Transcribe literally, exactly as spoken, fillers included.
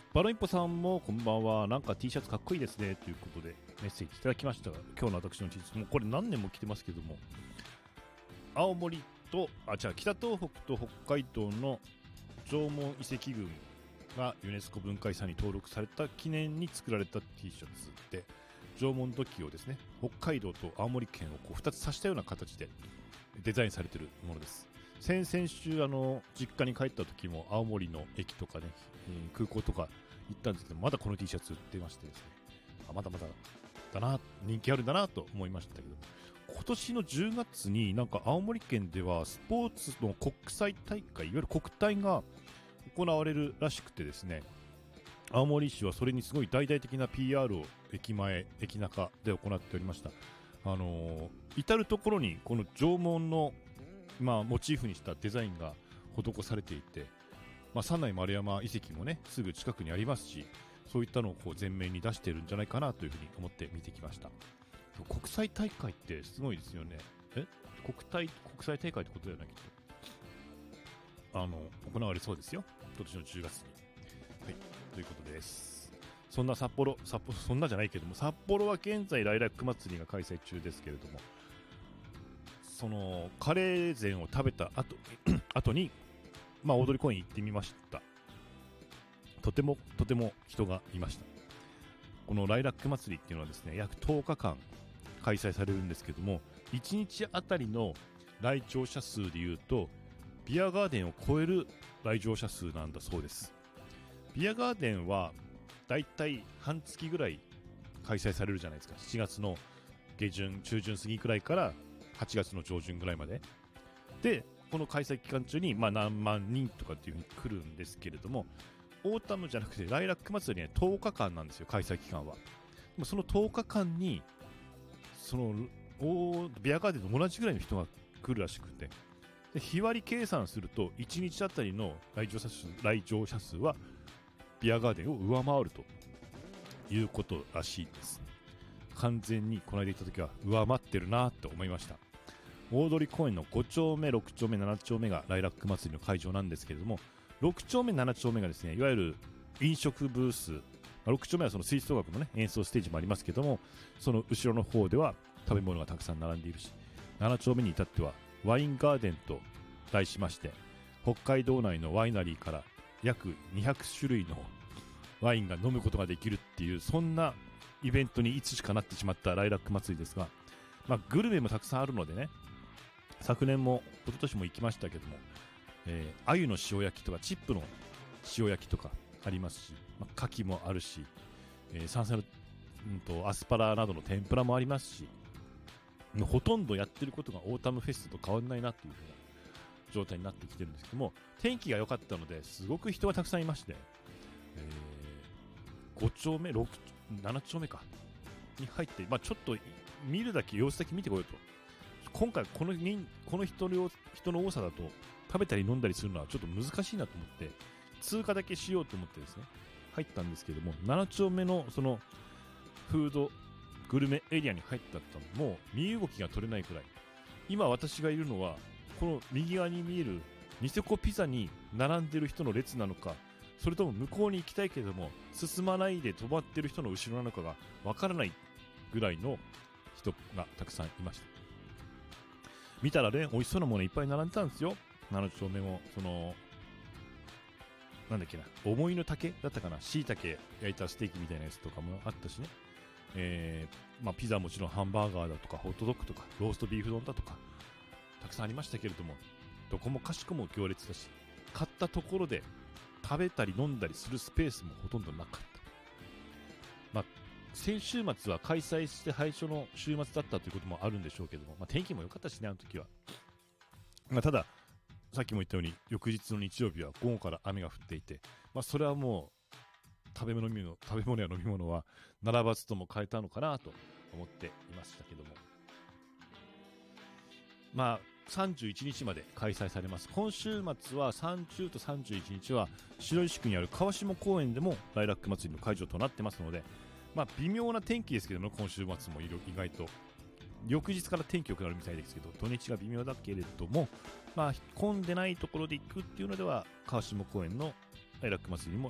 バロインポさんもこんばんは。なんか T シャツかっこいいですねということでメッセージいただきましたが、今日の私の T シャツもこれ何年も着てますけども、青森とあじゃあ北東北と北海道の縄文遺跡群がユネスコ文化遺産に登録された記念に作られた T シャツで、縄文土器をですね、北海道と青森県をこうふたつ刺したような形でデザインされているものです。先々週あの実家に帰った時も青森の駅とかね、えー、空港とか行ったんですけど、まだこの T シャツ売ってましてですね、あまだまだだな、人気あるんだなと思いましたけど、今年のじゅうがつになんか青森県ではスポーツの国際大会、いわゆる国体が行われるらしくてですね、青森市はそれにすごい大々的な ピーアール を駅前駅中で行っておりました。あのー、至る所にこの縄文のまあ、モチーフにしたデザインが施されていて、まあ、三内丸山遺跡もねすぐ近くにありますし、そういったのをこう前面に出しているんじゃないかなというふうに思って見てきました。国際大会ってすごいですよね。え国体国際大会ってことだよね、きっとあの行われそうですよ、今年のじゅうがつに。はい、ということです。そんな札幌札幌そんなじゃないけども、札幌は現在ライラック祭りが開催中ですけれども、そのカレー膳を食べた後後に、まあ、大通公園行ってみました。とてもとても人がいました。このライラック祭りっていうのはですね、約とおかかん開催されるんですけども、いちにちあたりの来場者数でいうとビアガーデンを超える来場者数なんだそうです。ビアガーデンはだいたい半月ぐらい開催されるじゃないですか。しちがつの下旬中旬過ぎくらいからはちがつの上旬ぐらいまでで、この開催期間中にまあ何万人とかっていう風に来るんですけれども、オータムじゃなくてライラック祭りは、ね、とおかかんなんですよ、開催期間は。でもそのとおかかんにそのビアガーデンと同じぐらいの人が来るらしくて、で日割り計算するといちにちあたりの来場者数、来場者数はビアガーデンを上回るということらしいです。完全にこの間行った時は上回ってるなと思いました。大通公園のご丁目ろく丁目なな丁目がライラック祭りの会場なんですけれども、ろく丁目なな丁目がですね、いわゆる飲食ブース、ろく丁目はその吹奏楽の、ね、演奏ステージもありますけども、その後ろの方では食べ物がたくさん並んでいるし、なな丁目に至ってはワインガーデンと題しまして、北海道内のワイナリーから約にひゃくしゅるいのワインが飲むことができるっていう、そんなイベントにいつしかなってしまったライラック祭りですが、まあ、グルメもたくさんあるのでね、昨年も一昨年も行きましたけども、えー、鮎の塩焼きとかチップの塩焼きとかありますし、まあ、牡蠣もあるし、えー、山菜の、うんと、アスパラなどの天ぷらもありますし、ほとんどやってることがオータムフェスと変わらないなというふうな状態になってきてるんですけども、天気が良かったのですごく人がたくさんいまして、えー、ご丁目ろくなな丁目かに入って、まあ、ちょっと見るだけ様子だけ見てこようと。今回この人この人の人の多さだと食べたり飲んだりするのはちょっと難しいなと思って、通過だけしようと思ってですね入ったんですけども、なな丁目のそのフードグルメエリアに入ったったのもう身動きが取れないくらい、今私がいるのはこの右側に見えるニセコピザに並んでる人の列なのか、それとも向こうに行きたいけれども進まないで止まってる人の後ろなのかがわからないぐらいの人がたくさんいました。見たらね、美味しそうなものいっぱい並んでたんですよ。なな丁目もそのなんだっけな、思いの丈だったかな、椎茸焼いたステーキみたいなやつとかもあったしね、えーまあ、ピザはもちろんハンバーガーだとかホットドッグとかローストビーフ丼だとかたくさんありましたけれども、どこもかしこも行列だし、買ったところで食べたり飲んだりするスペースもほとんどなかった。まあ、先週末は開催して最初の週末だったということもあるんでしょうけども、まあ、天気も良かったしね、あの時は。まあ、たださっきも言ったように翌日の日曜日は午後から雨が降っていて、まあ、それはもう食べ物飲み物食べ物や飲み物は並ばずとも買えたのかなと思っていましたけども、まあさんじゅういちにちまで開催されます。今週末はさんじゅうとさんじゅういちにちは白石区にある川下公園でもライラック祭りの会場となってますので、まあ微妙な天気ですけども、今週末も意外と翌日から天気良くなるみたいですけど、土日が微妙だけれども、まあ混んでないところで行くっていうのでは川下公園のライラック祭りにも